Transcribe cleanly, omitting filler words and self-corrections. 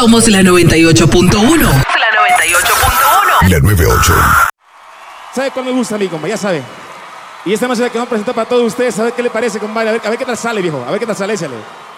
Somos la 98.1. La 98. ¿Sabe cuál me gusta a mí, compa? Ya sabe. Y esta música que vamos a presentar para todos ustedes, a ver qué le parece, compadre. A ver qué tal sale, viejo. A ver qué tal sale, échale.